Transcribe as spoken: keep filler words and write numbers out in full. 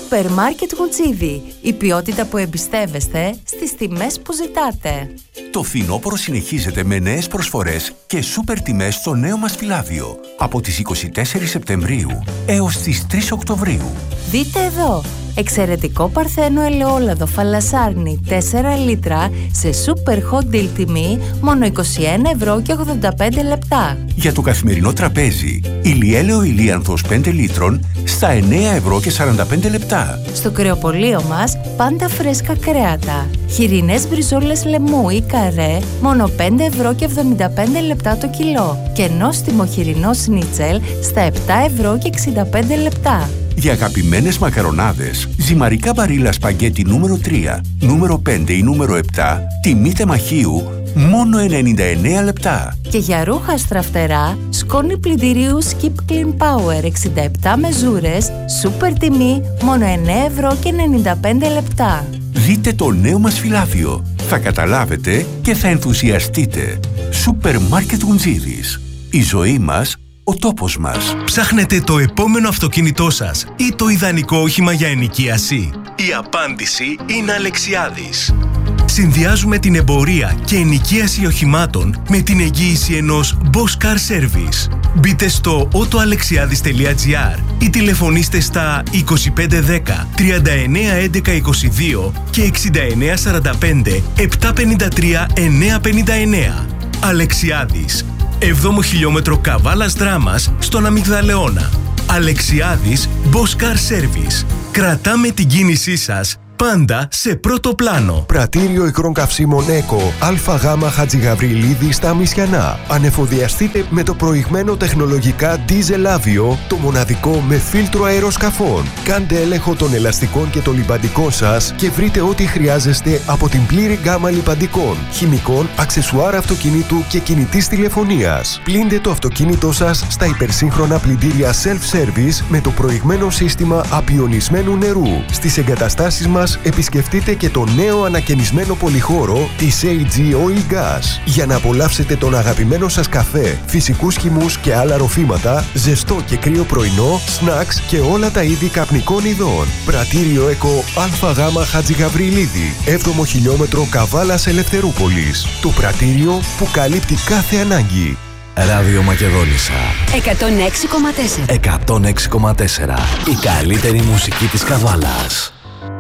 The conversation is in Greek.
Σούπερ Μάρκετ Γουτζίδι. Η ποιότητα που εμπιστεύεστε στις τιμές που ζητάτε. Το φθινόπωρο συνεχίζεται με νέες προσφορές και σούπερ τιμές στο νέο μας φυλάδιο από τις είκοσι τέσσερις Σεπτεμβρίου έως τις τρεις Οκτωβρίου. Δείτε εδώ! Εξαιρετικό παρθένο ελαιόλαδο φαλασάρνη τέσσερα λίτρα σε super hot deal τιμή μόνο είκοσι ένα ευρώ και ογδόντα πέντε λεπτά. Για το καθημερινό τραπέζι, ηλιέλαιο ηλίανθος πέντε λίτρων στα εννέα ευρώ και σαράντα πέντε λεπτά. Στο κρεοπωλείο μας πάντα φρέσκα κρέατα. Χοιρινές μπριζόλες λεμού ή καρέ μόνο πέντε ευρώ και εβδομήντα πέντε λεπτά το κιλό. Και νόστιμο χοιρινό σνίτσελ στα επτά ευρώ και εξήντα πέντε λεπτά. Για αγαπημένες μακαρονάδες, ζυμαρικά μπαρίλα σπαγκέτι νούμερο τρία, νούμερο πέντε ή νούμερο επτά, τιμή τεμαχίου, μόνο ενενήντα εννέα λεπτά. Και για ρούχα στραφτερά, σκόνη πλυντηρίου Skip Clean Power εξήντα επτά μεζούρες, σούπερ τιμή, μόνο εννέα ευρώ και ενενήντα πέντε λεπτά. Δείτε το νέο μας φυλάδιο. Θα καταλάβετε και θα ενθουσιαστείτε. Σούπερ Μάρκετ Γουτζίδης. Η ζωή μας, ο τόπος μας. Ψάχνετε το επόμενο αυτοκίνητό σας ή το ιδανικό όχημα για ενοικίαση? Η απάντηση είναι Αλεξιάδης. Συνδυάζουμε την εμπορία και ενοικίαση οχημάτων με την εγγύηση ενός Boss Car Service. Μπείτε στο autoalexiadis τελεία gr ή τηλεφωνήστε στα είκοσι πέντε δέκα τριάντα εννέα έντεκα είκοσι δύο και εξήντα εννέα σαράντα πέντε επτακόσια πενήντα τρία εννιακόσια πενήντα εννέα. Αλεξιάδης. έβδομο χιλιόμετρο Καβάλας Δράμας στον Αμυγδαλεώνα. Αλεξιάδης Boss Car Service. Κρατάμε την κίνησή σας πάντα σε πρώτο πλάνο. Πρατήριο υγρών καυσίμων ΕΚΟ ΑΓ Χατζηγαβριλίδη στα Μισιανά. Ανεφοδιαστείτε με το προηγμένο τεχνολογικά Diesel Avio, το μοναδικό με φίλτρο αεροσκαφών. Κάντε έλεγχο των ελαστικών και των λιμπαντικών σας και βρείτε ό,τι χρειάζεστε από την πλήρη γκάμα λιμπαντικών, χημικών, αξεσουάρ αυτοκινήτου και κινητής τηλεφωνίας. Πλύντε το αυτοκίνητό σας στα υπερσύγχρονα πλυντήρια self-service με το προηγμένο σύστημα απιονισμένου νερού. Στις εγκαταστάσεις μας επισκεφτείτε και το νέο ανακαινισμένο πολυχώρο της έι τζι Oil Gas για να απολαύσετε τον αγαπημένο σας καφέ, φυσικούς χυμούς και άλλα ροφήματα, ζεστό και κρύο πρωινό, σνακς και όλα τα είδη καπνικών ειδών. Πρατήριο ΕΚΟ ΑΓ Χατζηγαβριλίδη, έβδομο χιλιόμετρο Καβάλας Ελευθερούπολης. Το πρατήριο που καλύπτει κάθε ανάγκη. Ράδιο Μακεδόνισσα εκατόν έξι κόμμα τέσσερα. εκατόν έξι κόμμα τέσσερα. Η καλύτερη μουσική της Καβάλας.